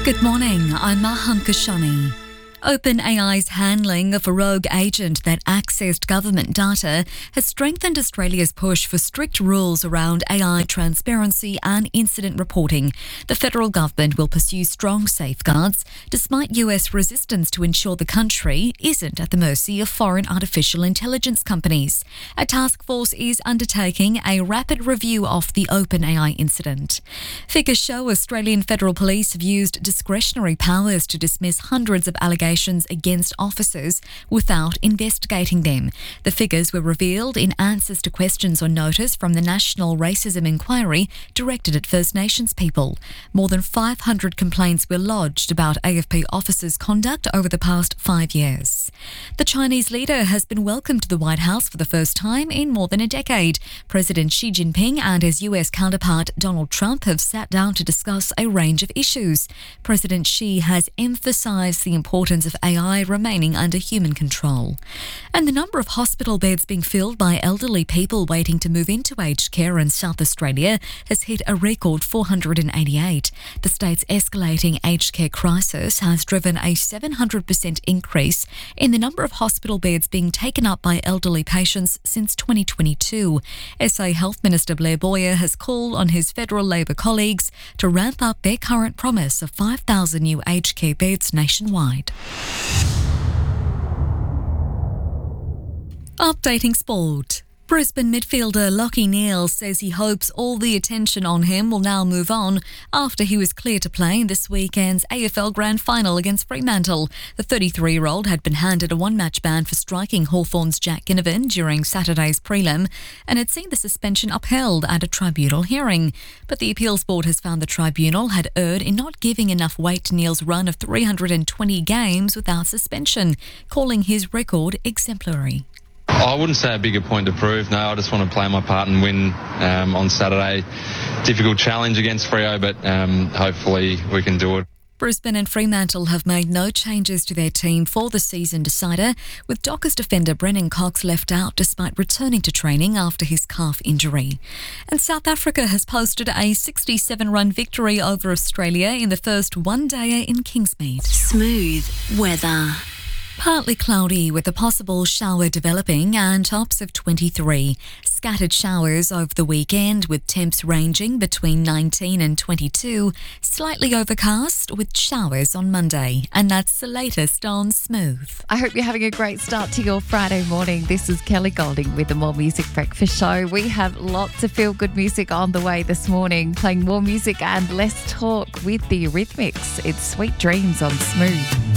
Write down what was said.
Good morning, I'm Mahan Kashani. OpenAI's handling of a rogue agent that accessed government data has strengthened Australia's push for strict rules around AI transparency and incident reporting. The federal government will pursue strong safeguards, despite US resistance to ensure the country isn't at the mercy of foreign artificial intelligence companies. A task force is undertaking a rapid review of the OpenAI incident. Figures show Australian Federal Police have used discretionary powers to dismiss hundreds of allegations against officers without investigating them. The figures were revealed in answers to questions on notice from the National Racism Inquiry directed at First Nations people. More than 500 complaints were lodged about AFP officers' conduct over the past 5 years. The Chinese leader has been welcomed to the White House for the first time in more than a decade. President Xi Jinping and his US counterpart Donald Trump have sat down to discuss a range of issues. President Xi has emphasised the importance of AI remaining under human control. And the number of hospital beds being filled by elderly people waiting to move into aged care in South Australia has hit a record 488. The state's escalating aged care crisis has driven a 700% increase in the number of hospital beds being taken up by elderly patients since 2022. SA Health Minister Blair Boyer has called on his federal Labor colleagues to ramp up their current promise of 5,000 new aged care beds nationwide. Updating sport. Brisbane midfielder Lachie Neale says he hopes all the attention on him will now move on after he was clear to play in this weekend's AFL Grand Final against Fremantle. The 33-year-old had been handed a one-match ban for striking Hawthorn's Jack Ginnivan during Saturday's prelim and had seen the suspension upheld at a tribunal hearing. But the appeals board has found the tribunal had erred in not giving enough weight to Neale's run of 320 games without suspension, calling his record exemplary. I wouldn't say a bigger point to prove. No, I just want to play my part and win on Saturday. Difficult challenge against Freo, but hopefully we can do it. Brisbane and Fremantle have made no changes to their team for the season decider, with Dockers defender Brennan Cox left out despite returning to training after his calf injury. And South Africa has posted a 67-run victory over Australia in the first one-dayer in Kingsmead. Smooth weather. Partly cloudy with a possible shower developing and tops of 23. Scattered showers over the weekend with temps ranging between 19 and 22. Slightly overcast with showers on Monday. And that's the latest on Smooth. I hope you're having a great start to your Friday morning. This is Kelly Golding with the More Music Breakfast Show. We have lots of feel-good music on the way this morning, playing more music and less talk with the Eurythmics. It's Sweet Dreams on Smooth.